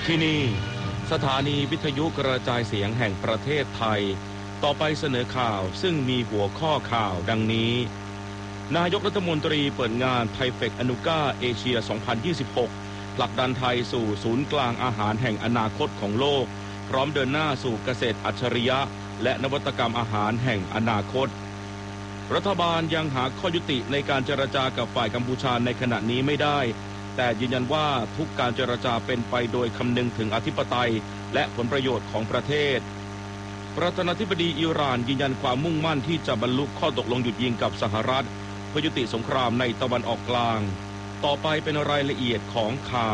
ที่นี่สถานีวิทยุกระจายเสียงแห่งประเทศไทยต่อไปเสนอข่าวซึ่งมีหัวข้อข่าวดังนี้นายกรัฐมนตรีเปิดงานไทเฟกอนูก้าเอเชีย 2026 ผลักดันไทยสู่ศูนย์กลางอาหารแห่งอนาคตของโลกพร้อมเดินหน้าสู่เกษตรอัจฉริยะและนวัตกรรมอาหารแห่งอนาคตรัฐบาลยังหาข้อยุติในการเจรจากับฝ่ายกัมพูชาในขณะนี้ไม่ได้แต่ยืนยันว่าทุกการเจรจาเป็นไปโดยคำนึงถึงอธิปไตยและผลประโยชน์ของประเทศประธานาธิบดีอิหร่านยืนยันความมุ่งมั่นที่จะบรรลุข้อตกลงหยุดยิงกับสหรัฐเพื่อยุติสงครามในตะวันออกกลางต่อไปเป็นรายละเอียดของข่า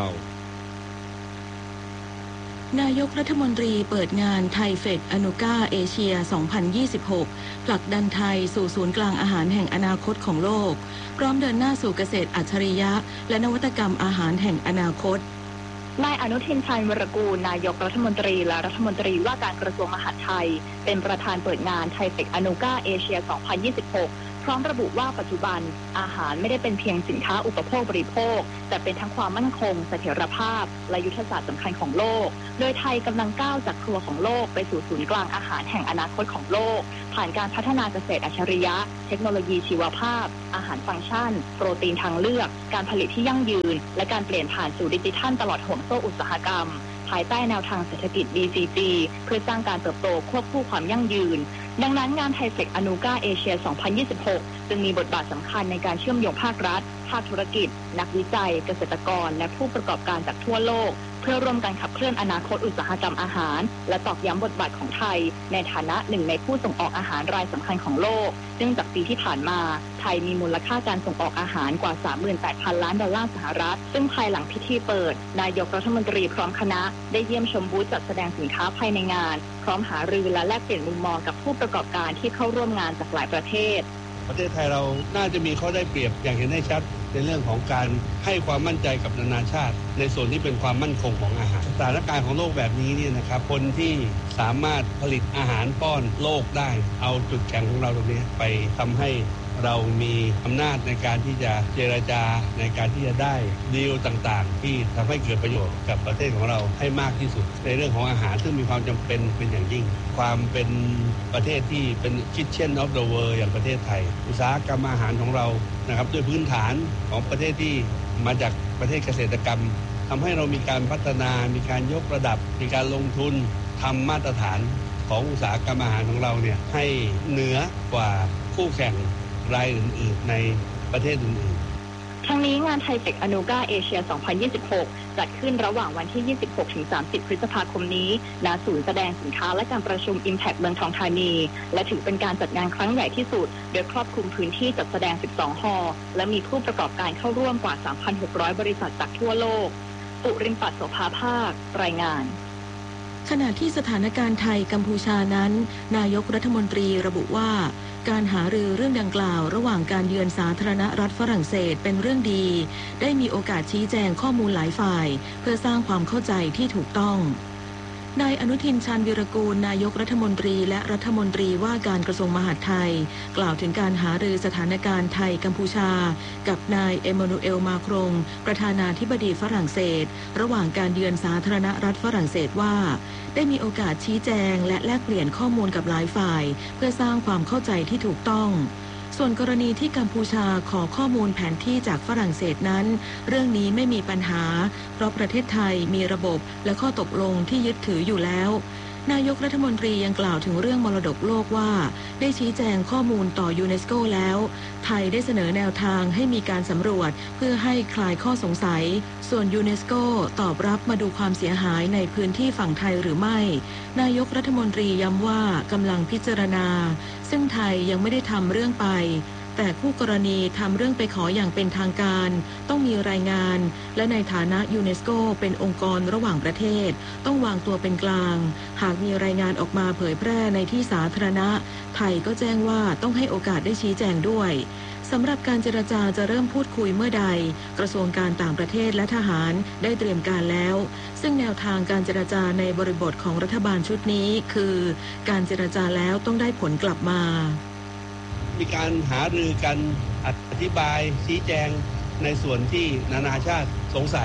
วนายกรัฐมนตรีเปิดงานไทเฟกอนูก้าเอเชีย 2026 ผลักดันไทยสู่ศูนย์กลางอาหารแห่งอนาคตของโลกพร้อมเดินหน้าสู่เกษตรอัจฉริยะและนวัตกรรมอาหารแห่งอนาคตนายอนุทินชาญวิรากูลนายกรัฐมนตรีและรัฐมนตรีว่าการกระทรวงมหาดไทยเป็นประธานเปิดงานไทเฟกอนูก้าเอเชีย 2026 พร้อมระบุว่าปัจจุบันอาหารไม่ได้เป็นเพียงสินค้าอุปโภคบริโภคแต่เป็นทั้งความมั่นคงเสถียรภาพและยุทธศาสตร์สำคัญของโลกโดยไทยกำลังก้าวจากครัวของโลกไปสู่ศูนย์กลางอาหารแห่งอนาคตของโลกผ่านการพัฒนาเกษตรอัจฉริยะเทคโนโลยีชีวภาพอาหารฟังก์ชันโปรตีนทางเลือกการผลิตที่ยั่งยืนและการเปลี่ยนผ่านสู่ดิจิทัลตลอดห่วงโซ่อุตสาหกรรมภายใต้แนวทางเศรษฐกิจ BCG เพื่อสร้างการเติบโตควบคู่ความยั่งยืนดังนั้นงานไทเฟกอนูก้าเอเชีย 2026 จึงมีบทบาทสำคัญในการเชื่อมโยงภาครัฐภาคธุรกิจนักวิจัยเกษตรกรและผู้ประกอบการจากทั่วโลกเพื่อร่วมกันขับเคลื่อนอนาคตอุตสาหกรรมอาหารและตอกย้ำบทบาทของไทยในฐานะหนึ่งในผู้ส่งออกอาหารรายสำคัญของโลกซึ่งจากปีที่ผ่านมาไทยมีมูลค่าการส่งออกอาหารกว่า 38,000 ล้านดอลลาร์สหรัฐซึ่งภายหลังพิธีเปิดนายกรัฐมนตรีพร้อมคณะได้เยี่ยมชมบูธจัดแสดงสินค้าภายในงานพร้อมหารือและแลกเปลี่ยนมุมมองกับผู้ประกอบการที่เข้าร่วมงานจากหลายประเทศประเทศไทยเราน่าจะมีข้อได้เปรียบอย่างเห็นได้ชัดในเรื่องของการให้ความมั่นใจกับนานาชาติในส่วนที่เป็นความมั่นคงของอาหารสถานการณ์ของโลกแบบนี้เนี่ยนะครับคนที่สามารถผลิตอาหารป้อนโลกได้เอาจุดแข็งของเราตรงนี้ไปทำให้เรามีอำนาจในการที่จะเจรจาในการที่จะได้ดีลต่างๆที่ทำให้เกิดประโยชน์กับประเทศของเราให้มากที่สุดในเรื่องของอาหารซึ่งมีความจำเป็นเป็นอย่างยิ่งความเป็นประเทศที่เป็น Kitchen of the World อย่างประเทศไทยอุตสาหกรรมอาหารของเรานะครับด้วยพื้นฐานของประเทศที่มาจากประเทศเกษตรกรรมทำให้เรามีการพัฒนามีการยกระดับมีการลงทุนทำมาตรฐานของอุตสาหกรรมอาหารของเราเนี่ยให้เหนือกว่าคู่แข่งรายอื่นๆในประเทศอื่นๆทั้งนี้งานไทเฟกอนูก้าเอเชีย 2026 จัดขึ้นระหว่างวันที่ 26-30 พฤษภาคมนี้ณศูนย์แสดงสินค้าและการประชุม Impact เมืองทองธานีและถือเป็นการจัดงานครั้งใหญ่ที่สุดโดยครอบคลุมพื้นที่จัดแสดง 12 ฮอลล์และมีผู้ประกอบการเข้าร่วมกว่า 3,600 บริษัทจากทั่วโลกปุริมปัตโสภาภาครายงานขณะที่สถานการณ์ไทยกัมพูชานั้นนายกรัฐมนตรีระบุว่าการหารือเรื่องดังกล่าวระหว่างการเยือนสาธารณรัฐฝรั่งเศสเป็นเรื่องดีได้มีโอกาสชี้แจงข้อมูลหลายฝ่ายเพื่อสร้างความเข้าใจที่ถูกต้องนายอนุทินชาญวิรากูลนายกรัฐมนตรีและรัฐมนตรีว่าการกระทรวงมหาดไทยกล่าวถึงการหารือสถานการณ์ไทยกัมพูชากับนายเอมานูเอลมาครงประธานาธิบดีฝรั่งเศสระหว่างการเยือนสาธารณรัฐฝรั่งเศสว่าได้มีโอกาสชี้แจงและแลกเปลี่ยนข้อมูลกับหลายฝ่ายเพื่อสร้างความเข้าใจที่ถูกต้องส่วนกรณีที่กัมพูชาขอข้อมูลแผนที่จากฝรั่งเศสนั้นเรื่องนี้ไม่มีปัญหาเพราะประเทศไทยมีระบบและข้อตกลงที่ยึดถืออยู่แล้วนายกรัฐมนตรียังกล่าวถึงเรื่องมรดกโลกว่าได้ชี้แจงข้อมูลต่อยูเนสโกแล้วไทยได้เสนอแนวทางให้มีการสำรวจเพื่อให้คลายข้อสงสัยส่วนยูเนสโกตอบรับมาดูความเสียหายในพื้นที่ฝั่งไทยหรือไม่นายกรัฐมนตรีย้ำว่ากำลังพิจารณาซึ่งไทยยังไม่ได้ทำเรื่องไปแต่คู่กรณีทำเรื่องไปขออย่างเป็นทางการต้องมีรายงานและในฐานะยูเนสโกเป็นองค์กรระหว่างประเทศต้องวางตัวเป็นกลางหากมีรายงานออกมาเผยแพร่ในที่สาธารณะไทยก็แจ้งว่าต้องให้โอกาสได้ชี้แจงด้วยสำหรับการเจรจาจะเริ่มพูดคุยเมื่อใดกระทรวงการต่างประเทศและทหารได้เตรียมการแล้วซึ่งแนวทางการเจรจาในบริบทของรัฐบาลชุดนี้คือการเจรจาแล้วต้องได้ผลกลับมามีการหารือกันอธิบายชี้แจงในส่วนที่นานาชาติสงสัย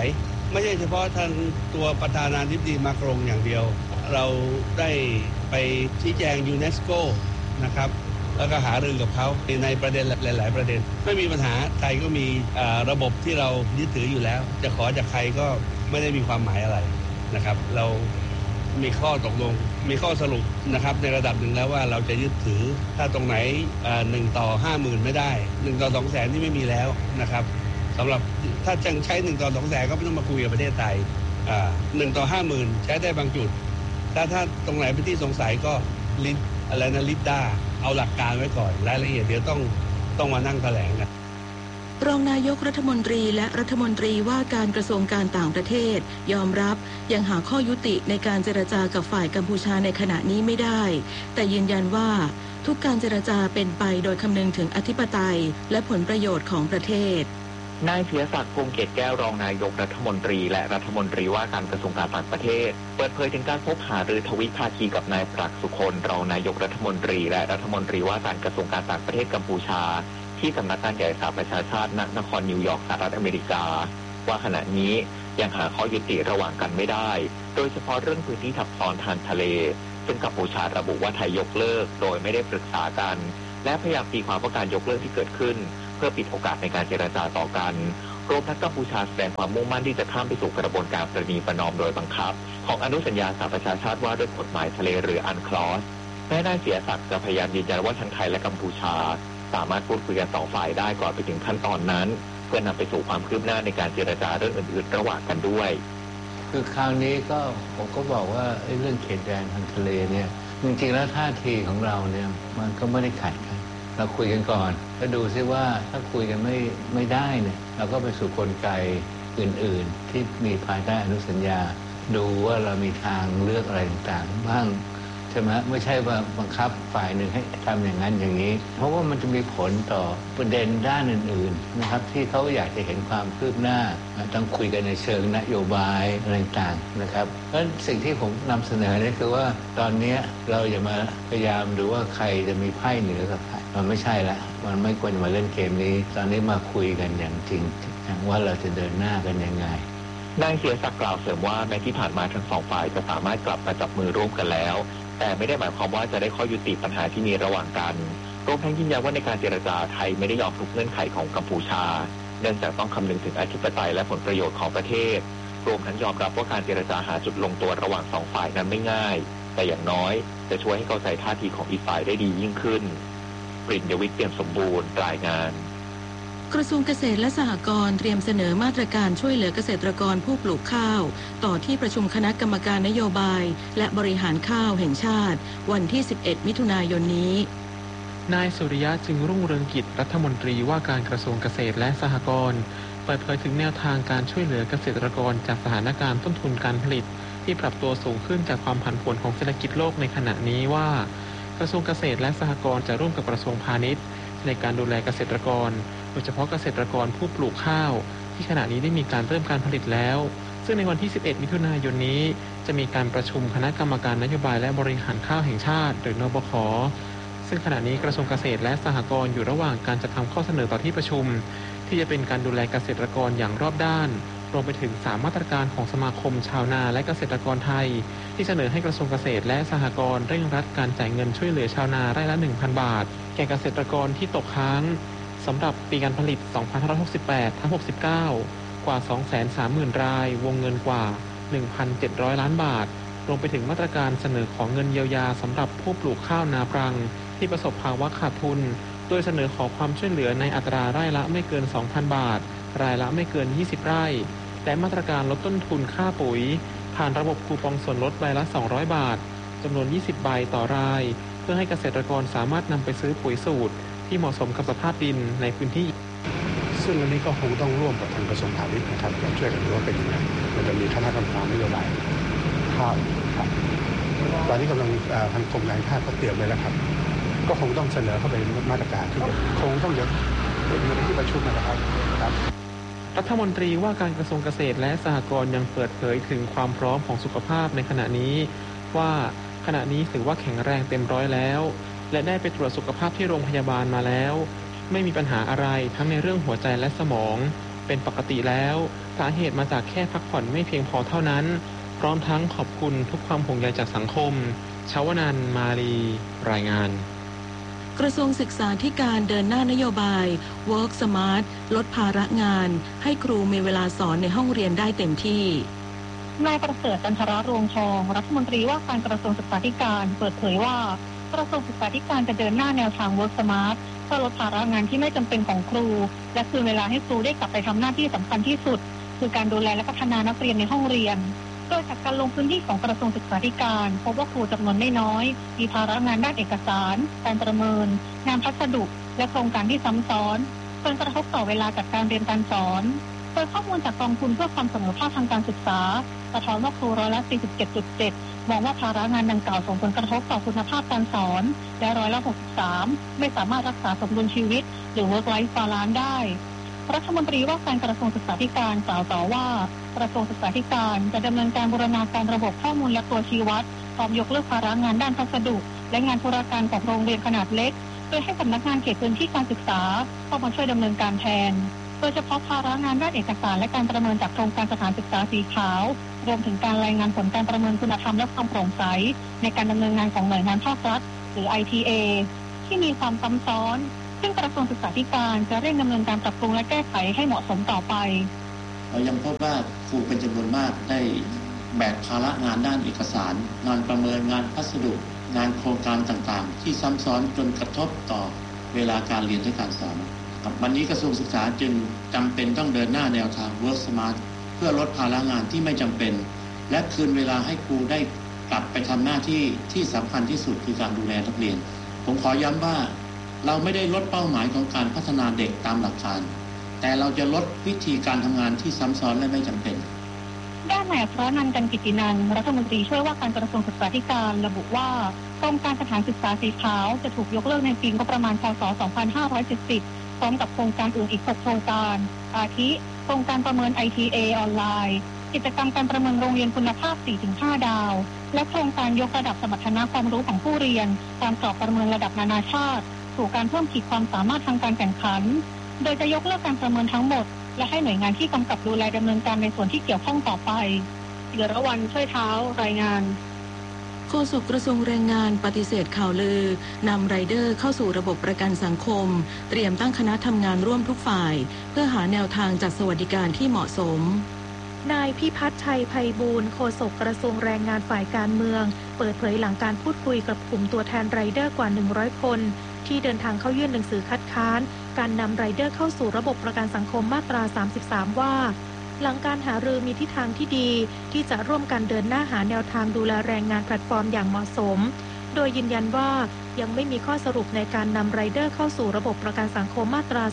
ไม่ใช่เฉพาะท่านตัวประธานาธิบดีมาครงอย่างเดียวเราได้ไปชี้แจงยูเนสโกนะครับแล้วก็หารือกับเขาในประเด็นหลายๆประเด็นไม่มีปัญหาไทยก็มีระบบที่เรายึดถืออยู่แล้วจะขอจากใครก็ไม่ได้มีความหมายอะไรนะครับเรามีข้อตกลงมีข้อสรุปนะครับในระดับหนึ่งแล้วว่าเราจะยึดถือถ้าตรงไหน1 ต่อ 50,000ไม่ได้1 ต่อ 200,000ที่ไม่มีแล้วนะครับสำหรับถ้าจังใช้1 ต่อ 200,000ก็ไม่ต้องมาคุยกับประเทศไทย1 ต่อ 50,000ใช้ได้บางจุดถ้าตรงไหนเป็นที่สงสัยก็ลิดด้าเอาหลักการไว้ก่อนรายละเอียดเดี๋ยวต้องมานั่งแถลงกันรองนายกรัฐมนตรีและรัฐมนตรีว่าการกระทรวงการต่างประเทศยอมรับยังหาข้อยุติในการเจรจากับฝ่ายกัมพูชาในขณะนี้ไม่ได้แต่ยืนยันว่าทุกการเจรจาเป็นไปโดยคำนึงถึงอธิปไตยและผลประโยชน์ของประเทศนายเสียศักดิ์ พงษ์เกตแก้วรองนายกรัฐมนตรีและรัฐมนตรีว่าการกระทรวงการต่างประเทศเปิดเผยถึงการพบหารือทวิภาคีกับนายปรักษ์ สุคนรองนายกรัฐมนตรีและรัฐมนตรีว่าการกระทรวงการต่างประเทศกัมพูชาที่สำนักงานใหญ่สหประชาชาติณนครนิวยอร์กสหรัฐอเมริกาว่าขณะนี้ยังหาข้อยุติระหว่างกันไม่ได้โดยเฉพาะเรื่องพื้นที่ทับซ้อนทางทะเลซึ่งกัมพูชาระบุว่าไทยยกเลิกโดยไม่ได้ปรึกษากันและพยายามตีความว่าการยกเลิกที่เกิดขึ้นเพื่อปิดโอกาสในการเจรจาต่อกันรวมทั้งกัมพูชาแสดงความมุ่งมั่นที่จะข้ามไปสู่กระบวนการประนีประนอมโดยบังคับของอนุสัญญาสหประชาชาติว่าด้วยกฎหมายทะเลหรืออันคลอสแม้นายเสียศักดิ์จะพยายามยืนยันว่าทั้งไทยและกัมพูชาสามารถพูดคุยกัน2 ฝ่ายได้ก่อนไปถึงขั้นตอนนั้นเพื่อนำไปสู่ความคืบหน้าในการเจรจาเรื่องอื่นๆระหว่างกันด้วยคือคราวนี้ก็ผมก็บอกว่าเรื่องเขตแดนทางทะเลเนี่ยจริงๆแล้วท่าทีของเราเนี่ยมันก็ไม่ได้ขัดกันเราคุยกันก่อนแล้วดูซิว่าถ้าคุยกันไม่ได้เนี่ยเราก็ไปสู่กลไกอื่นๆที่มีภายใต้อนุสัญญาดูว่าเรามีทางเลือกอะไรต่างๆบ้างใช่ไหมไม่ใช่ว่าบังคับฝ่ายหนึ่งให้ทำอย่างนั้นอย่างนี้เพราะว่ามันจะมีผลต่อประเด็นด้านอื่นๆนะครับที่เขาอยากจะเห็นความคืบหน้าต้องคุยกันในเชิงนโยบายอะไรต่างๆนะครับเพราะสิ่งที่ผมนำเสนอนี่คือว่าตอนนี้เราอย่ามาพยายามดูว่าใครจะมีไพ่เหนือกับใครมันไม่ใช่ละมันไม่ควรมาเล่นเกมนี้ตอนนี้มาคุยกันอย่างจริงว่าเราจะเดินหน้ากันยังไงนายเสียศักดิ์กล่าวเสริมว่าแม้ที่ผ่านมาทั้ง2 ฝ่ายจะสามารถกลับมาจับมือร่วมกันแล้วแต่ไม่ได้หมายความว่าจะได้ข้อยุติปัญหาที่มีระหว่างกันรวมทั้งยืนยันว่าในการเจรจาไทยไม่ได้ยอมทุกเงื่อนไขของกัมพูชาเนื่องจากต้องคำนึงถึงอธิปไตยและผลประโยชน์ของประเทศรวมทั้งยอมรับว่าการเจรจาหาจุดลงตัวระหว่าง2 ฝ่ายนั้นไม่ง่ายแต่อย่างน้อยจะช่วยให้เข้าใจท่าทีของอีกฝ่ายได้ดียิ่งขึ้นปริญญวิทย์ เปี่ยมสมบูรณ์รายงานกระทรวงเกษตรและสหกรณ์เตรียมเสนอมาตรการช่วยเหลือเกษตรกรผู้ปลูกข้าวต่อที่ประชุมคณะกรรมการนโยบายและบริหารข้าวแห่งชาติวันที่11 มิถุนายนนี้นายสุริยะ จึงรุ่งเรืองกิจรัฐมนตรีว่าการกระทรวงเกษตรและสหกรณ์เปิดเผยถึงแนวทางการช่วยเหลือเกษตรกรจากสถานการณ์ต้นทุนการผลิตที่ปรับตัวสูงขึ้นจากความผันผวนของเศรษฐกิจโลกในขณะนี้ว่ากระทรวงเกษตรและสหกรณ์จะร่วมกับกระทรวงพาณิชย์ในการดูแลเกษตรกรโดยเฉพาะเกษตรกรผู้ปลูกข้าวที่ขณะนี้ได้มีการเริ่มการผลิตแล้วซึ่งในวันที่11 มิถุนายนนี้จะมีการประชุมคณะกรรมการนโยบายและบริหารข้าวแห่งชาติหรือนบข.ซึ่งขณะนี้กระทรวงเกษตรและสหกรณ์อยู่ระหว่างการจัดทำข้อเสนอต่อที่ประชุมที่จะเป็นการดูแลเกษตรกรอย่างรอบด้านรวมไปถึง3 มาตรการของสมาคมชาวนาและเกษตรกรไทยที่เสนอให้กระทรวงเกษตรและสหกรณ์เร่งรัดการจ่ายเงินช่วยเหลือชาวนาไร่ละ 1,000 บาทแก่เกษตรกรที่ตกค้างสำหรับปีการผลิต 2568-69 กว่า 230,000 รายวงเงินกว่า 1,700 ล้านบาทรวมไปถึงมาตรการเสนอของเงินเยียวยาสำหรับผู้ปลูกข้าวนาปรังที่ประสบภาวะขาดทุนโดยเสนอขอความช่วยเหลือในอัตราไร่ละไม่เกิน 2,000 บาทรายละไม่เกิน 20 ไร่และมาตรการลดต้นทุนค่าปุ๋ยผ่านระบบคูปองส่วนลดใบละ 200 บาทจำนวน 20 ใบต่อรายเพื่อให้เกษตรกรสามารถนำไปซื้อปุ๋ยสูตรที่เหมาะสมกับสภาพดินในพื้นที่ซึ่งอันนี้ก็คงต้องร่วมกับทางกระทรวงพาณิชย์นะครับช่วยกันดูว่าเป็นยังไงมันจะมีคณะกรรมการนโยบายข้าวครับตอนนี้กำลังทางกรมการข้าวก็เตรียมไว้แล้วครับก็คงต้องเสนอเข้าไปมาตรการที่คงต้องเดี๋ยวอยู่ในที่ประชุมนะครับรัฐมนตรีว่าการกระทรวงเกษตรและสหกรณ์ยังเปิดเผยถึงความพร้อมของสุขภาพในขณะนี้ว่าขณะนี้ถือว่าแข็งแรงเต็มร้อยแล้วและได้ไปตรวจสุขภาพที่โรงพยาบาลมาแล้วไม่มีปัญหาอะไรทั้งในเรื่องหัวใจและสมองเป็นปกติแล้วสาเหตุมาจากแค่พักผ่อนไม่เพียงพอเท่านั้นพร้อมทั้งขอบคุณทุกความห่วงใยจากสังคมชวนันท์ มาลีรายงานกระทรวงศึกษาธิการเดินหน้านโยบาย Work Smart ลดภาระงานให้ครูมีเวลาสอนในห้องเรียนได้เต็มที่นายประเสริฐ จันทรรวงทองรัฐมนตรีว่าการกระทรวงศึกษาธิการเปิดเผยว่ากระทรวงศึกษาธิการจะเดินหน้าแนวทาง Work Smart เพื่อลดภาระงานที่ไม่จำเป็นของครูและคืนเวลาให้ครูได้กลับไปทำหน้าที่สำคัญที่สุดคือการดูแลและพัฒนานักเรียนในห้องเรียนโดยจากการลงพื้นที่ของกระทรวงศึกษาธิการพบว่าครูจำนวนไม่น้อยมีภาระงานด้านเอกสารการประเมินงานพัสดุและโครงการที่ซ้ำซ้อนจนกระทบต่อเวลาจัดการเรียนการสอนโดยข้อมูลจากกองทุนเพื่อความเสมอภาคทางการศึกษาสะท้อนว่าครูร้อยละ 47.7 มองว่าภาระงานดังกล่าวส่งผลกระทบต่อคุณภาพการสอนและร้อยละ 63 ไม่สามารถรักษาสมดุลชีวิตหรือ work life balance ได้รัฐมนตรีว่าการกระทรวงศึกษาธิการกล่าวต่อว่ากระทรวงศึกษาธิการจะดำเนินการบูรณาการระบบข้อมูลและตัวชี้วัดพร้อมยกเลิกภาระงานด้านพัสดุและงานธุรการของโรงเรียนขนาดเล็กโดยให้สำนักงานเขตพื้นที่การศึกษาเข้ามาช่วยดำเนินการแทนโดยเฉพาะภาระงานด้านเอกสารและการประเมินจากโครงการสถานศึกษาสีขาวรวมถึงการรายงานผลการประเมินคุณธรรมและความโปร่งใสในการดำเนินงานของหน่วยงานภาครัฐหรือ ITA ที่มีความซ้ำซ้อนซึ่งกระทรวงศึกษาธิการจะเร่งดำเนินการปรับปรุงและแก้ไขให้เหมาะสมต่อไปเรายังพบว่าครูเป็นจำนวนมากได้แบกภาระงานด้านเอกสารงานประเมินงานพัสดุงานโครงการต่างๆที่ซ้ำซ้อนจนกระทบต่อเวลาการเรียนและการสอนวันนี้กระทรวงศึกษาจึงจำเป็นต้องเดินหน้าแนวทาง Work Smart เพื่อลดภาระงานที่ไม่จำเป็นและคืนเวลาให้ครูได้กลับไปทำหน้าที่ที่สำคัญที่สุดคือการดูแลนักเรียนผมขอย้ำว่าเราไม่ได้ลดเป้าหมายของการพัฒนาเด็กตามหลักการแต่เราจะลดวิธีการทำงานที่ซ้ำซ้อนและไม่จำเป็นด้านนายอัครนันท์ กันกิตินันท์รัฐมนตรีช่วยว่าการกระทรวงศึกษาธิการระบุว่าโครงการสถานศึกษาสีขาวจะถูกยกเลิกในปีงบประมาณพ.ศ. 2570พร้อมกับโครงการอื่นอีก6โครงการอาทิโครงการประเมิน ITA ออนไลน์กิจกรรมการประเมินโรงเรียนคุณภาพ 4-5 ดาวและโครงการยกระดับสมรรถนะความรู้ของผู้เรียนตามกรอบประเมินระดับนานาชาติสู่การเพิ่มขีดความสามารถทางการแข่งขันโดยจะยกเลิกการประเมินทั้งหมดและให้หน่วยงานที่กำกับดูแลดำเนินการในส่วนที่เกี่ยวข้องต่อไปศิรวรรณ ช่วยเท้ารายงานโฆษกกระทรวงแรงงานปฏิเสธข่าวลือนำไรเดอร์เข้าสู่ระบบประกันสังคมเตรียมตั้งคณะทำงานร่วมทุกฝ่ายเพื่อหาแนวทางจัดสวัสดิการที่เหมาะสมนายพิพัฒน์ชัยไพบูลย์โฆษกกระทรวงแรงงานฝ่ายการเมืองเปิดเผยหลังการพูดคุยกับกลุ่มตัวแทนไรเดอร์กว่า100คนที่เดินทางเข้ายื่นหนังสือคัดค้านการนำไรเดอร์เข้าสู่ระบบประกันสังคมมาตรา33ว่าหลังการหารือมีทิศทางที่ดีที่จะร่วมกันเดินหน้าหาแนวทางดูแลแรงงานแพลตฟอร์มอย่างเหมาะสมโดยยืนยันว่ายังไม่มีข้อสรุปในการนำไรเดอร์เข้าสู่ระบบประกันสังคมมาตรา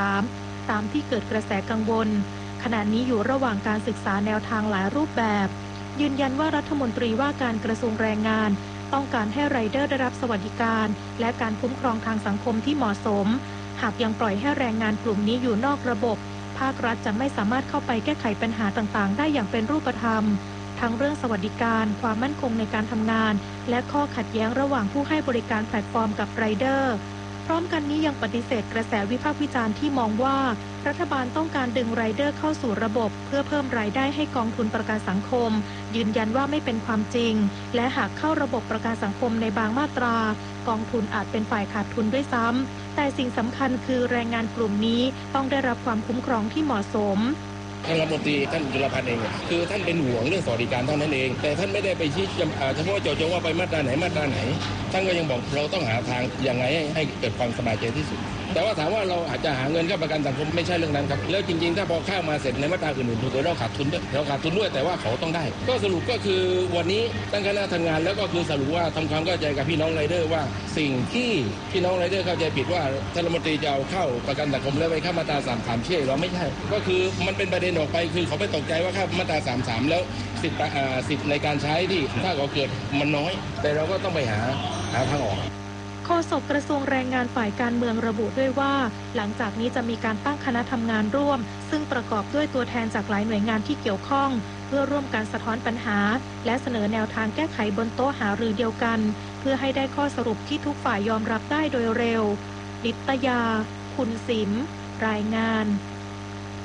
33ตามที่เกิดกระแสกังวลขณะนี้อยู่ระหว่างการศึกษาแนวทางหลายรูปแบบยืนยันว่ารัฐมนตรีว่าการกระทรวงแรงงานต้องการให้ไรเดอร์ได้รับสวัสดิการและการคุ้มครองทางสังคมที่เหมาะสมหากยังปล่อยให้แรงงานกลุ่มนี้อยู่นอกระบบภาครัฐจะไม่สามารถเข้าไปแก้ไขปัญหาต่างๆได้อย่างเป็นรูปธรรมทั้งเรื่องสวัสดิการความมั่นคงในการทำงานและข้อขัดแย้งระหว่างผู้ให้บริการแพลตฟอร์มกับไรเดอร์พร้อมกันนี้ยังปฏิเสธกระแสวิพากษ์วิจารณ์ที่มองว่ารัฐบาลต้องการดึงไรเดอร์เข้าสู่ระบบเพื่อเพิ่มรายได้ให้กองทุนประกันสังคมยืนยันว่าไม่เป็นความจริงและหากเข้าระบบประกันสังคมในบางมาตรากองทุนอาจเป็นฝ่ายขาดทุนด้วยซ้ำแต่สิ่งสำคัญคือแรงงานกลุ่มนี้ต้องได้รับความคุ้มครองที่เหมาะสมท่านรัฐมนตรีท่านจุลพันธ์เองคือท่านเป็นห่วงเรื่องสวัสดิการเท่านั้นเองแต่ท่านไม่ได้ไปชี้เฉพาะเจาะจงว่าไปมาตราไหนท่านก็ยังบอกเราต้องหาทางยังไงให้เกิดความสบายใจที่สุดแต่ว่าถามว่าเราอาจจะหาเงินเข้าประกันสังคมไม่ใช่เรื่องนั้นครับแล้วจริงๆถ้าพอเข้ามาเสร็จในมาตราอื่นๆถูกเราขาดทุนด้วยแต่ว่าเขาต้องได้ก็สรุปก็คือวันนี้ตั้งคณะทำงานแล้วก็คือสรุปว่าทำความเข้าใจกับพี่น้องไรเดอร์ว่าสิ่งที่พี่น้องไรเดอร์เข้าใจผิดว่าท่านรัฐมนตรีจะเอาเข้าประกันสังคมแล้วไปเข้ามาตรา33เชื่อเราไม่ใช่ก็คือมันเป็นประเด็นออกไปคือเขาไปตกใจว่าเข้ามาตรา33แล้วสิทธิ์ในการใช้ที่ถ้าเขาเกิดมันน้อยแต่เราก็ต้องไปหาทางออกโฆษกกระทรวงแรงงานฝ่ายการเมืองระบุด้วยว่าหลังจากนี้จะมีการตั้งคณะทำงานร่วมซึ่งประกอบด้วยตัวแทนจากหลายหน่วยงานที่เกี่ยวข้องเพื่อร่วมกันสะท้อนปัญหาและเสนอแนวทางแก้ไขบนโต๊ะหารือเดียวกันเพื่อให้ได้ข้อสรุปที่ทุกฝ่ายยอมรับได้โดยเร็วนิตยาคุณสิมรายงาน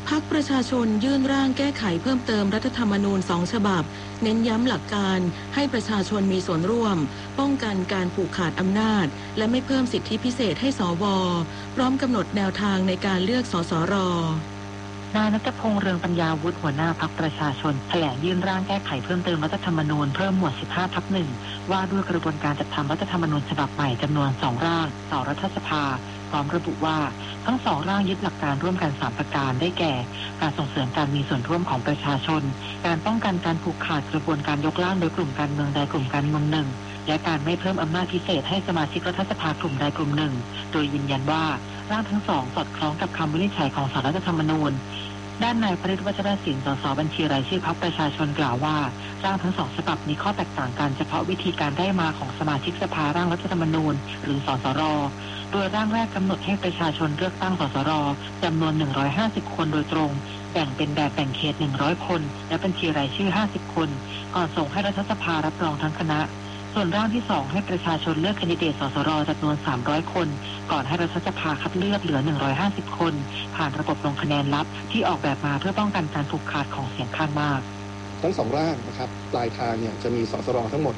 พรรคประชาชนยื่นร่างแก้ไขเพิ่มเติมรัฐธรรมนูญ2 ฉบับเน้นย้ำหลักการให้ประชาชนมีส่วนร่วมป้องกันการผูกขาดอำนาจและไม่เพิ่มสิทธิพิเศษให้สว.พร้อมกำหนดแนวทางในการเลือกสสร. นายณัฐพงษ์ เรืองปัญญาวุฒิหัวหน้าพรรคประชาชนแถลงยื่นร่างแก้ไขเพิ่มเติมรัฐธรรมนูญเพิ่มหมวด 15/1 ว่าด้วยกระบวนการจัดทำรัฐธรรมนูญฉบับใหม่จำนวน2 ร่างต่อรัฐสภาพร้อมระบุว่าทั้ง2 ร่างยึดหลักการร่วมกัน3 ประการได้แก่การส่งเสริมการมีส่วนร่วมของประชาชนการป้องกันการผูกขาดกระบวนการยกร่างโดยกลุ่มการเมืองใดกลุ่มการเมืองหนึ่งและการไม่เพิ่มอำนาจพิเศษให้สมาชิกรัฐสภากลุ่มใดกลุ่มหนึ่งโดยยืนยันว่าร่างทั้ง2สอดคล้องกับคำวินิจฉัยของศาลรัฐธรรมนูญด้านนายพฤทธิ์ วัชรศิลป์ สสบัญชีรายชื่อพรรคประชาชนกล่าวว่าร่างทั้ง2 ฉบับมีข้อแตกต่างกันเฉพาะวิธีการได้มาของสมาชิกสภาร่างรัฐธรรมนูญหรือสสร.โดยร่างแรกกำหนดให้ประชาชนเลือกตั้งสสร.จำนวน150 คนโดยตรงแบ่งเป็นแบบแบ่งเขต100 คนและบัญชีรายชื่อ50 คนก่อนส่งให้รัฐสภารับรองทั้งคณะส่วนร่างที่2ให้ประชาชนเลือกแคนดิเดตสสร.จำนวน300 คนก่อนให้รัฐสภาคัดเลือกเหลือ150 คนผ่านระบบลงคะแนนลับที่ออกแบบมาเพื่อป้องกันการผูกขาดของเสียงข้างมากทั้ง2 ร่างนะครับปลายทางเนี่ยจะมีสสร.ทั้งหมด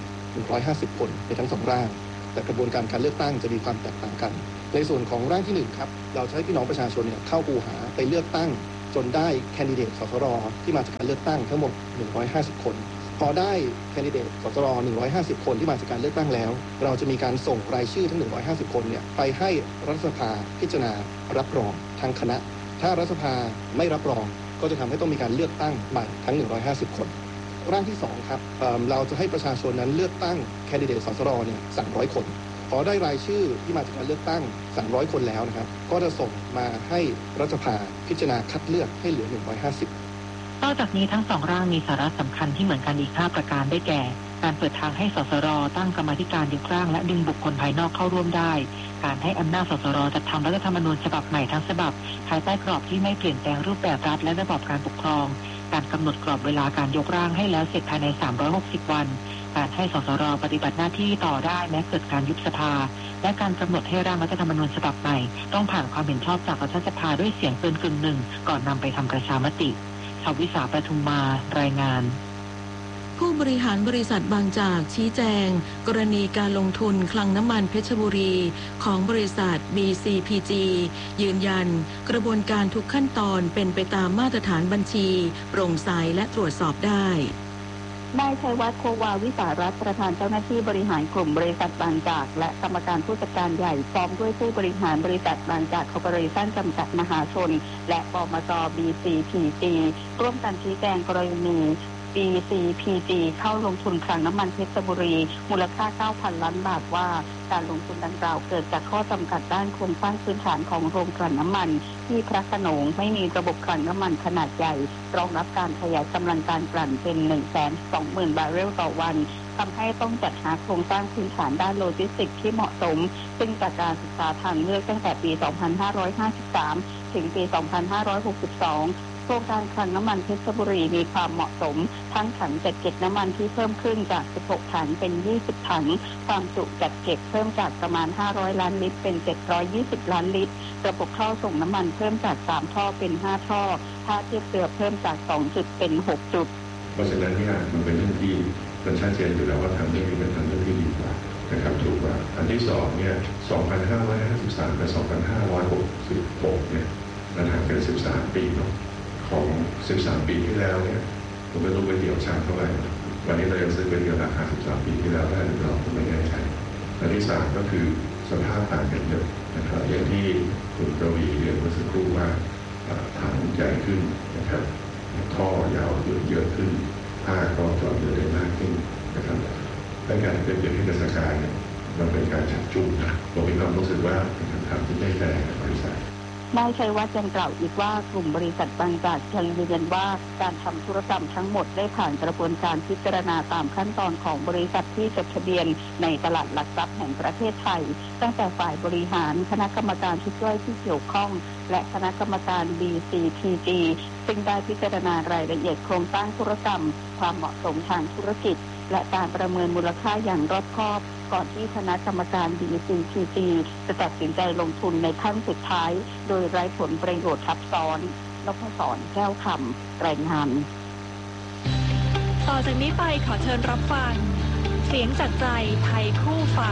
150 คนในทั้ง2 ร่างแต่กระบวนการการเลือกตั้งจะมีความแตกต่างกันในส่วนของร่างที่1ครับเราจะให้พี่น้องประชาชนเนี่ยเข้าคูหาไปเลือกตั้งจนได้แคนดิเดตสสร.ที่มาจากการเลือกตั้งทั้งหมด150 คนพอได้แคนดิเดตสสร150 คนที่มาจากการเลือกตั้งแล้วเราจะมีการส่งรายชื่อทั้ง150 คนเนี่ยไปให้รัฐสภาพิจารณารับรองทั้งคณะถ้ารัฐสภาไม่รับรองก็จะทำให้ต้องมีการเลือกตั้งใหม่ทั้ง150 คนร่างที่2ครับเราจะให้ประชาชนนั้นเลือกตั้งแคนดิเดตสสรเนี่ย300 คนพอได้รายชื่อที่มาจากการเลือกตั้ง300 คนแล้วนะครับก็จะส่งมาให้รัฐสภาพิจารณาคัดเลือกให้เหลือ150 นอกจากนี้ทั้ง2 ร่างมีสาระสำคัญที่เหมือนกันอีก5 ประการได้แก่การเปิดทางให้สสรตั้งกรรมาธิการยกร่างและดึงบุคคลภายนอกเข้าร่วมได้การให้อำนาจสสรจัดทำรัฐธรรมนูญฉบับใหม่ทั้งฉบับภายใต้กรอบที่ไม่เปลี่ยนแปลงรูปแบบรัฐและระบอบการปกครองการกำหนดกรอบเวลาการยกร่างให้แล้วเสร็จภายใน360 วันการให้สสรปฏิบัติหน้าที่ต่อได้แม้เกิดการยุบสภาและการกำหนดให้ร่างรัฐธรรมนูญฉบับใหม่ต้องผ่านความเห็นชอบจากรัฐสภาด้วยเสียงเกินกึ่งหนึ่งก่อนนำไปทำประชามติชวิสาปทุมมารายงานผู้บริหารบริษัทบางจากชี้แจงกรณีการลงทุนคลังน้ำมันเพชรบุรีของบริษัท BCPG ยืนยันกระบวนการทุกขั้นตอนเป็นไปตามมาตรฐานบัญชีโปร่งใสและตรวจสอบได้นายชัยวัฒน์ โควาวิสารัตน์ประธานเจ้าหน้าที่บริหารกลุ่มบริษัทบางจากและกรรมการผู้จัดการใหญ่พร้อมด้วยผู้บริหารบริษัทบางจากคอร์ปอเรชั่นจำกัดมหาชนและปมจ. BCPG ร่วมกันชี้แจงกรณี BCPG เข้าลงทุนคลังน้ำมันเพชรบุรีมูลค่า 9,000 ล้านบาทว่าการลงทุนดังกล่าวเกิดจากข้อจำกัดด้านโครงสร้างพื้นฐานของโรงกลั่นน้ำมันที่พระโขนงไม่มีระบบกลั่นน้ำมันขนาดใหญ่รองรับการขยายกำลังการกลั่นเป็น 120,000 บาร์เรลต่อวันทำให้ต้องจัดหาโครงสร้างพื้นฐานด้านโลจิสติกส์ที่เหมาะสมซึ่งจากการศึกษาทางเลือกตั้งแต่ปี 2553 ถึงปี 2562โครงการคลังน้ำมันเพชรบุรีมีความเหมาะสมทั้งถังจัดเก็บน้ำมันที่เพิ่มขึ้นจาก 16 ถังเป็น 20 ถังความจุจัดเก็บเพิ่มจากประมาณ 500 ล้านลิตรเป็น 720 ล้านลิตรระบบท่อส่งน้ำมันเพิ่มจาก 3 ท่อเป็น 5 ท่อท่าเทียบเรือเพิ่มจาก 2 จุดเป็น 6 จุดเพราะฉะนั้นเนี่ยมันเป็นเรื่องที่มันชัดเจนอยู่แล้วว่าทำเรื่องนี้เป็นเรื่องที่ดีกว่านะครับถูกกว่าอันที่2เนี่ย 2553 กับ 2566 เนี่ยมันห่างกัน13 ปีเนาะของ13 ปีที่แล้วเนี่ยผมไม่รู้ไปเดี่ยวช้างเท่าไหร่วันนี้เรายังซื้อไปเดี่ยวราคา13 ปีที่แล้วได้หรือเปล่าผมไม่แน่ใจอันที่3ก็คือสภาพต่างกันเยอะนะครับอย่างที่คุณกวีเรียนเมื่อสักครู่ว่าถังใหญ่ขึ้นนะครับท่อยาวเยอะขึ้นผ้าก็จอดเรือได้มากขึ้นนะครับและการเป็นเกี่ยวกับเทศกาลเนี่ยมันเป็นการชักจูงนะผมมีความรู้สึกว่าเป็นคำถามที่ไม่แฟร์กับบริษัทนายชัยวัฒน์ยังกล่าวอีกว่ากลุ่มบริษัทบางจากยังยืนยันว่าการทำธุรกรรมทั้งหมดได้ผ่านกระบวนการพิจารณาตามขั้นตอนของบริษัทที่จดทะเบียนในตลาดหลักทรัพย์แห่งประเทศไทยตั้งแต่ฝ่ายบริหารคณะกรรมการชุดย่อยที่เกี่ยวข้องและคณะกรรมการ BCPG ซึ่งได้พิจารณารายละเอียดโครงสร้างธุรกรรมความเหมาะสมทางธุรกิจและการประเมินมูลค่าอย่างรอบคอบก่อนที่คณะกรรมการ BCPG จะตัดสินใจลงทุนในขั้นสุดท้ายโดยไร้ผลประโยชน์ทับซ้อนนพศรแก้วคำรายงานต่อจากนี้ไปขอเชิญรับฟังเสียงจากใจไทยคู่ฟ้า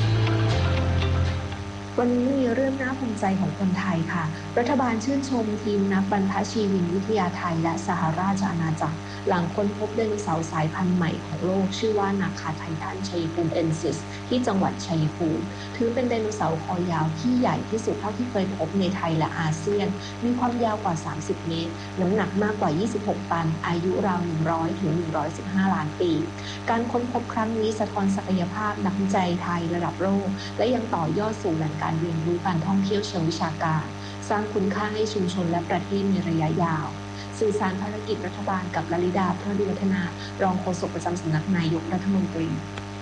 วันนี้มีเรื่องน่าภูมิใจของคนไทยค่ะรัฐบาลชื่นชมทีมนักบรรพชีวินวิทยาไทยและสหราชอาณาจักรหลังค้นพบไดโนเสาร์สายพันธุ์ใหม่ของโลกชื่อว่านาคาไททันชัยภูมิเอนซิสที่จังหวัดชัยภูมิถือเป็นไดโนเสาร์คอยาวที่ใหญ่ที่สุดเท่าที่เคยพบในไทยและอาเซียนมีความยาวกว่า30เมตรน้ำหนักมากกว่า26ตันอายุราว100ถึง115ล้านปีการค้นพบครั้งนี้สะท้อนศักยภาพนักวิจัยไทยระดับโลกและยังต่อยอดสู่แหล่งการเรียนรู้การท่องเที่ยวเชิงวิชาการสร้างคุณค่าให้ชุมชนและประเทศในระยะยาวสื่อสารภารกิจรัฐบาลกับลลิดาพระดิวัฒนารองโฆษกประจำสำนักนายกรัฐมนตรี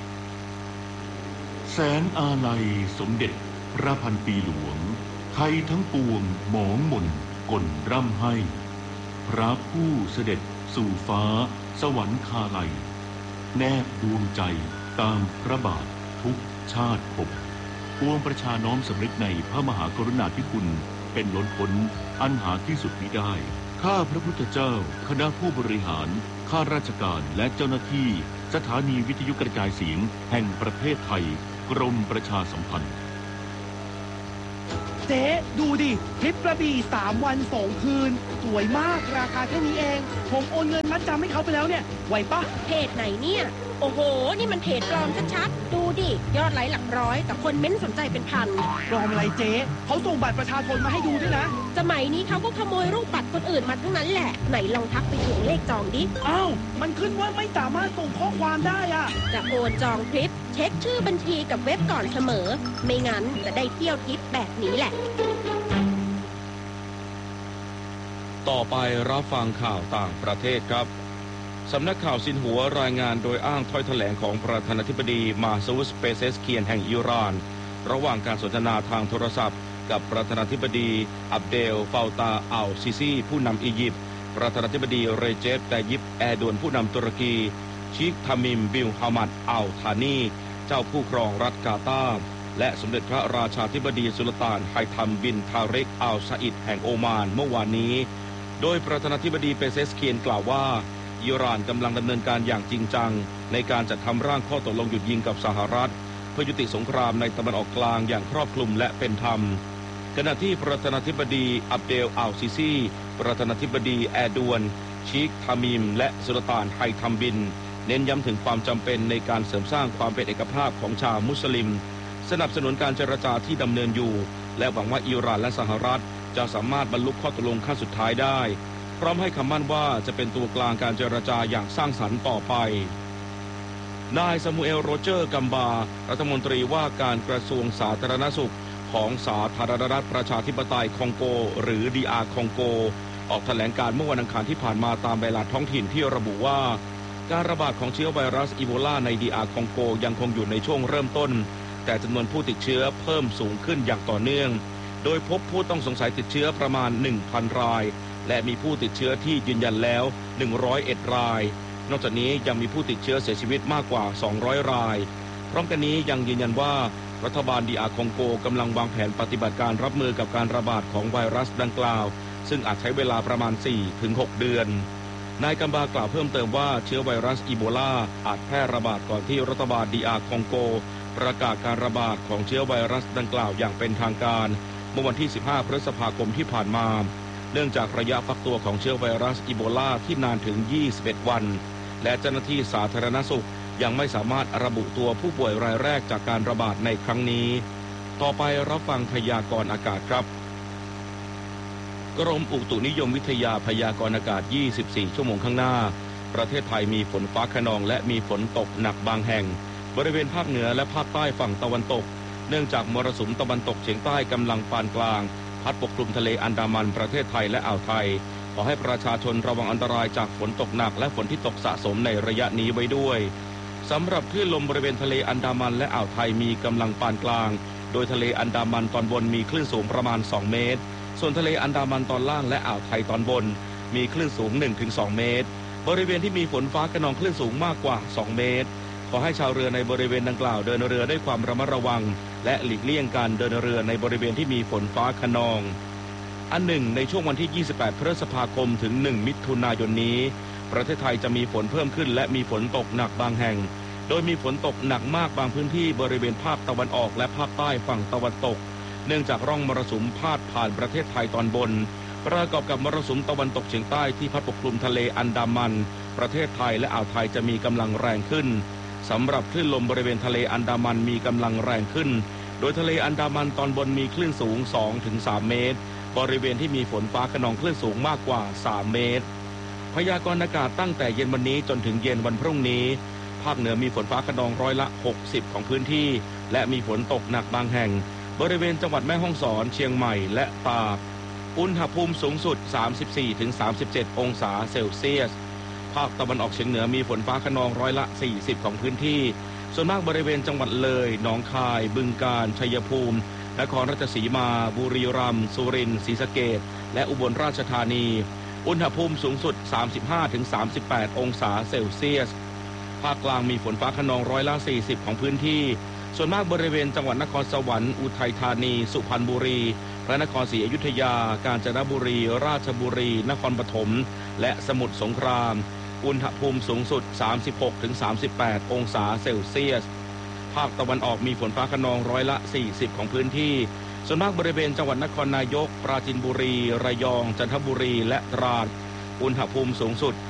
แสนอาลัยสมเด็จพระพันปีหลวงไทยทั้งปวงหมองหม่นก่นร่ำให้พระผู้เสด็จสู่ฟ้าสวรรคาลัยแนบดวงใจตามพระบาททุกชาติภพปวงประชาน้อมสำนึกในพระมหากรุณาธิคุณเป็นล้นพ้นอันหาที่สุดมิได้ข้าพระพุทธเจ้าคณะผู้บริหารข้าราชการและเจ้าหน้าที่สถานีวิทยุกระจายเสียงแห่งประเทศไทยกรมประชาสัมพันธ์เจ๊ดูดิทริปกระบี่3 วัน2 คืนสวยมากราคาแค่นี้เองผมโอนเงินมัดจำให้เขาไปแล้วเนี่ยไหวปะเพจไหนเนี่ยโอ้โหนี่มันเพจปลอมชัดๆดูดิยอดไลค์หลักร้อยแต่คนเม้นสนใจเป็นพันปลอมอะไรเจ๊เขาส่งบัตรประชาชนมาให้ดูด้วยนะสมัยนี้เขาก็ขโมยรูปบัตรคนอื่นมาทั้งนั้นแหละไหนลองทักไปถึงเลขจองดิอ้าวมันขึ้นว่าไม่สามารถส่งข้อความได้อะจะโอนจองทริปเช็คชื่อบัญชีกับเว็บก่อนเสมอไม่งั้นจะได้เที่ยวทริปแบบนี้แหละต่อไปรับฟังข่าวต่างประเทศครับสำนักข่าวซินหัวรายงานโดยอ้างถ้อยแถลงของประธานาธิบดีมาซูสเปเซสเคียนแห่งอิหร่านระหว่างการสนทนาทางโทรศัพท์กับประธานาธิบดีอับเดลฟาวตาอัลซิซีผู้นำอียิปต์ประธานาธิบดีเรเจป ตัยยิป แอร์โดนผู้นำตุรกีชิค ทามิม บิล ฮามัด อัล ธานีเจ้าผู้ครองรัฐกาตาร์และสมเด็จพระราชาธิบดีสุลต่านไฮทัม บิน ทาริก อัล ซาอิดแห่งโอมานเมื่อวานนี้โดยประธานาธิบดีเปเซสเคียนกล่าวว่าอิหร่านกำลังดำเนินการอย่างจริงจังในการจัดทำร่างข้อตกลงหยุดยิงกับสหรัฐเพื่อยุติสงครามในตะวันออกกลางอย่างครอบคลุมและเป็นธรรมขณะที่ประธานาธิบดีอับเดล อัล ซิซีประธานาธิบดีแอร์ดวนชิค ทามิมและสุลต่านไฮทัมบินเน้นย้ำถึงความจำเป็นในการเสริมสร้างความเป็นเอกภาพของชาวมุสลิมสนับสนุนการเจรจาที่ดำเนินอยู่และหวังว่าอิหร่านและสหรัฐจะสามารถบรรลุข้อตกลงขั้นสุดท้ายได้พร้อมให้คำมั่นว่าจะเป็นตัวกลางการเจรจาอย่างสร้างสรรค์ต่อไปนายซามูเอล โรเจอร์ กัมบารัฐมนตรีว่าการกระทรวงสาธารณสุขของสาธารณรัฐประชาธิปไตยคองโกหรือ DR คองโกออกแถลงการเมื่อวันอังคารที่ผ่านมาตามเวลาท้องถิ่นที่ระบุว่าการระบาดของเชื้อไวรัสอีโบลาใน DR คองโกยังคงอยู่ในช่วงเริ่มต้นแต่จำนวนผู้ติดเชื้อเพิ่มสูงขึ้นอย่างต่อเนื่องโดยพบผู้ต้องสงสัยติดเชื้อประมาณ 1,000 รายและมีผู้ติดเชื้อที่ยืนยันแล้ว101รายนอกจากนี้ยังมีผู้ติดเชื้อเสียชีวิตมากกว่า200รายพร้อมกันนี้ยังยืนยันว่ารัฐบาลDR คองโกกำลังวางแผนปฏิบัติการรับมือกับการระบาดของไวรัสดังกล่าวซึ่งอาจใช้เวลาประมาณ 4-6 เดือนนายกัมบากล่าวเพิ่มเติมว่าเชื้อไวรัสอีโบลาอาจแพร่ระบาดก่อนที่รัฐบาลDR คองโกประกาศการระบาดของเชื้อไวรัสดังกล่าวอย่างเป็นทางการเมื่อวันที่15 พฤษภาคมที่ผ่านมาเนื่องจากระยะฟักตัวของเชื้อไวรัสอีโบลาที่นานถึง21วันและเจ้าหน้าที่สาธารณสุขยังไม่สามารถระบุตัวผู้ป่วยรายแรกจากการระบาดในครั้งนี้ต่อไปรับฟังพยากรณ์อากาศครับกรมอุตุนิยมวิทยาพยากรณ์อากาศ24ชั่วโมงข้างหน้าประเทศไทยมีฝนฟ้าคะนองและมีฝนตกหนักบางแห่งบริเวณภาคเหนือและภาคใต้ฝั่งตะวันตกเนื่องจากมรสุมตะวันตกเฉียงใต้กำลังปานกลางพัดปกคลุมทะเลอันดามันประเทศไทยและอ่าวไทยขอให้ประชาชนระวังอันตรายจากฝนตกหนักและฝนที่ตกสะสมในระยะนี้ไว้ด้วยสำหรับคลื่นลมบริเวณทะเลอันดามันและอ่าวไทยมีกำลังปานกลางโดยทะเลอันดามันตอนบนมีคลื่นสูงประมาณ2เมตรส่วนทะเลอันดามันตอนล่างและอ่าวไทยตอนบนมีคลื่นสูง 1-2 เมตรบริเวณที่มีฝนฟ้าคะนองคลื่นสูงมากกว่า2เมตรขอให้ชาวเรือในบริเวณดังกล่าวเดินเรือด้วยความระมัดระวังและหลีกเลี่ยงการเดินเรือในบริเวณที่มีฝนฟ้าคะนองอันหนึ่งในช่วงวันที่ 28 พฤษภาคมถึง 1 มิถุนายนนี้ประเทศไทยจะมีฝนเพิ่มขึ้นและมีฝนตกหนักบางแห่งโดยมีฝนตกหนักมากบางพื้นที่บริเวณภาคตะวันออกและภาคใต้ฝั่งตะวันตกเนื่องจากร่องมรสุมพาดผ่านประเทศไทยตอนบนประกอบกับมรสุมตะวันตกเฉียงใต้ที่พัดปกคลุมทะเลอันดามันประเทศไทยและอ่าวไทยจะมีกำลังแรงขึ้นสำหรับคลื่นลมบริเวณทะเลอันดามันมีกำลังแรงขึ้นโดยทะเลอันดามันตอนบนมีคลื่นสูง 2-3 เมตรบริเวณที่มีฝนฟ้าคะนองคลื่นสูงมากกว่า 3 เมตรพยากรณ์อากาศตั้งแต่เย็นวันนี้จนถึงเย็นวันพรุ่งนี้ภาคเหนือมีฝนฟ้าคะนองร้อยละ 60 ของพื้นที่และมีฝนตกหนักบางแห่งบริเวณจังหวัดแม่ฮ่องสอนเชียงใหม่และตากอุณหภูมิสูงสุด 34-37 องศาเซลเซียสภาคตะวันออกเฉียงเหนือมีฝนฟ้าคะนองร้อยละ 40 ของพื้นที่ส่วนมากบริเวณจังหวัดเลยหนองคายบึงกาฬชัยภูมินครราชสีมาบุรีรัมย์สุรินทร์ศรีสะเกษและอุบลราชธานีอุณหภูมิสูงสุด 35-38 องศาเซลเซียสภาคกลางมีฝนฟ้าคะนองร้อยละ 40 ของพื้นที่ส่วนมากบริเวณจังหวัดนครสวรรค์อุทัยธานีสุพรรณบุรีพระนครศรีอยุธยากาญจนบุรีราชบุรีนครปฐมและสมุทรสงครามอุณหภูมิสูงสุด 36-38 องศาเซลเซียสภาคตะวันออกมีฝนฟ้าคะนองร้อยละ 40 ของพื้นที่ส่วนมากบริเวณจังหวัดนครนายกปราจีนบุรีระยองจันทบุรีและตราดอุณหภูมิสูงสุด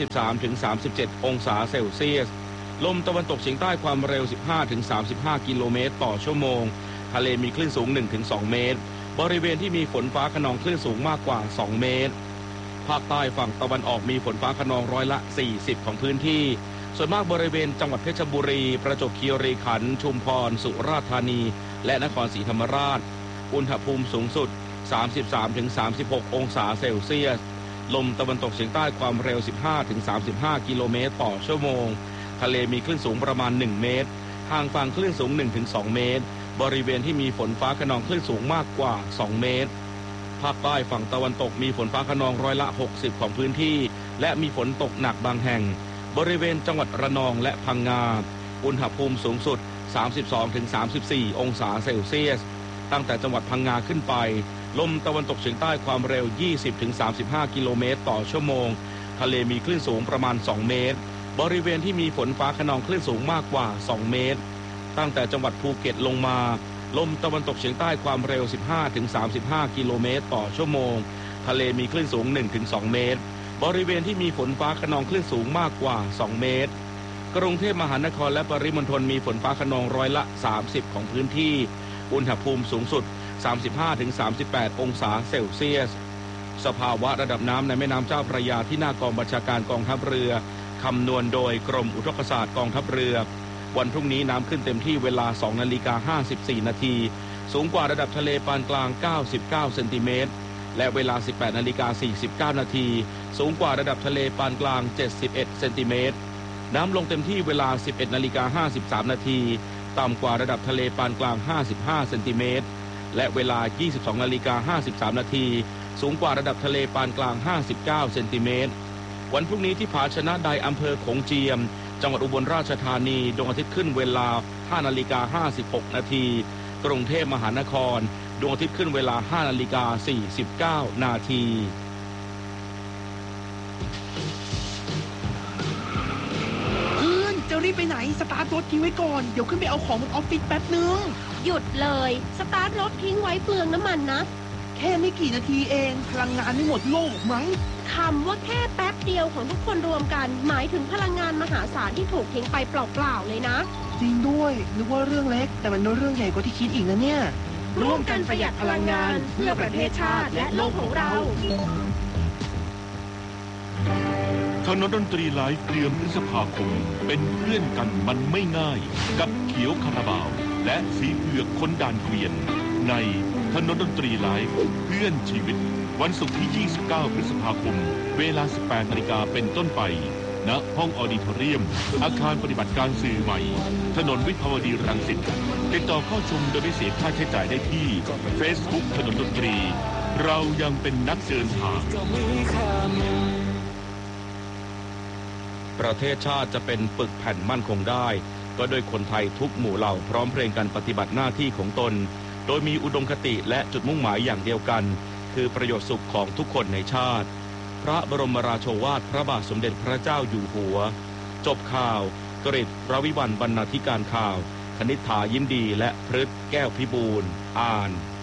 33-37 องศาเซลเซียสลมตะวันตกเฉียงใต้ความเร็ว 15-35 กิโลเมตรต่อชั่วโมงทะเลมีคลื่นสูง 1-2 เมตรบริเวณที่มีฝนฟ้าคะนองคลื่นสูงมากกว่า 2 เมตรภาคใต้ฝั่งตะวันออกมีฝนฟ้าคะนองร้อยละ 40 ของพื้นที่ส่วนมากบริเวณจังหวัดเพชรบุรีประจวบคีรีขันธ์ชุมพรสุราษฎร์ธานีและนครศรีธรรมราชอุณหภูมิสูงสุด 33-36 องศาเซลเซียสลมตะวันตกเฉียงใต้ความเร็ว 15-35 กิโลเมตรต่อชั่วโมงทะเลมีคลื่นสูงประมาณ 1 เมตรห่างฝั่งคลื่นสูง 1-2 เมตรบริเวณที่มีฝนฟ้าคะนองคลื่นสูงมากกว่า 2 เมตรภาคใต้ฝั่งตะวันตกมีฝนฟ้าคะนองร้อยละ 60 ของพื้นที่และมีฝนตกหนักบางแห่งบริเวณจังหวัดระนองและพังงาอุณหภูมิสูงสุด 32-34 องศาเซลเซียสตั้งแต่จังหวัดพังงาขึ้นไปลมตะวันตกเฉียงใต้ความเร็ว 20-35 กิโลเมตรต่อชั่วโมงทะเลมีคลื่นสูงประมาณ 2 เมตรบริเวณที่มีฝนฟ้าคะนองคลื่นสูงมากกว่า 2 เมตรตั้งแต่จังหวัดภูเก็ตลงมาลมตะวันตกเฉียงใต้ความเร็ว 15-35 กิโลเมตรต่อชั่วโมงทะเลมีคลื่นสูง 1-2 เมตรบริเวณที่มีฝนฟ้าคะนองคลื่นสูงมากกว่า 2 เมตรกรุงเทพมหานครและปริมณฑลมีฝนฟ้าคะนองร้อยละ 30 ของพื้นที่อุณหภูมิสูงสุด 35-38 องศาเซลเซียสสภาวะระดับน้ำในแม่น้ำเจ้าพระยาที่หน้ากองบัญชาการกองทัพเรือคำนวณโดยกรมอุทกศาสตร์กองทัพเรือวันพรุ่งนี้น้ำขึ้นเต็มที่เวลา 2:54 นาทีสูงกว่าระดับทะเลปานกลาง 99 เซนติเมตรและเวลา 18:49 นาทีสูงกว่าระดับทะเลปานกลาง 71 เซนติเมตรน้ำลงเต็มที่เวลา 11:53 นาทีต่ำกว่าระดับทะเลปานกลาง 55 เซนติเมตรและเวลา 22:53 นาทีสูงกว่าระดับทะเลปานกลาง 59 เซนติเมตรวันพรุ่งนี้ที่ผาชนะไดอำเภอโขงเจียมจังหวัดอุบลราชธานีดวงอาทิตย์ขึ้นเวลา 5:56 นาทีกรุงเทพมหานครดวงอาทิตย์ขึ้นเวลา 5:49 นาทีจะรีบไปไหนสตาร์ทรถทิ้งไว้ก่อนเดี๋ยวขึ้นไปเอาของบนออฟฟิศแป๊บนึงหยุดเลยสตาร์ทรถทิ้งไว้เปลืองน้ำมันนะแค่ไม่กี่นาทีเองพลังงานไม่หมดโลกมั้งคำว่าแค่แป๊บเดียวของทุกคนรวมกันหมายถึงพลังงานมหาศาลที่ถูกทิ้งไปเปล่าๆเลยนะจริงด้วยนึกว่าเรื่องเล็กแต่มันเป็นเรื่องใหญ่กว่าที่คิดอีกนะเนี่ยร่วมกันประหยัดพลังงานเพื่อประเทศชาติและโลกของเราถนนดนตรีไลฟ์เดือนพฤษภาคมเป็นเพื่อนกันมันไม่ง่ายกับเขียวคาราบาวและสีเผือกคนด่านเกวียนในถนนดนตรีไลฟ์เพื่อนชีวิตวันศุกร์ที่ 29 พฤษภาคมเวลา 18 นาฬิกาเป็นต้นไปณห้องออดิทอเรียมอาคารปฏิบัติการสื่อใหม่ถนนวิภาวดีรังสิตติดต่อเข้าชมโดยไม่เสียค่าใช้จ่ายได้ที่ Facebook ถนนดนตรีเรายังเป็นนักเดินทางประเทศชาติจะเป็นปึกแผ่นมั่นคงได้ก็โดยคนไทยทุกหมู่เหล่าพร้อมเพรียงกันปฏิบัติหน้าที่ของตนโดยมีอุดมคติและจุดมุ่งหมายอย่างเดียวกันคือประโยชน์สุขของทุกคนในชาติพระบรมราโชวาทพระบาทสมเด็จพระเจ้าอยู่หัวจบข่าวกฤษรวิวัลย์บรรณาธิการข่าวคณิษฐายิ้มดีและพฤทธิ์แก้วพิบูลย์อ่าน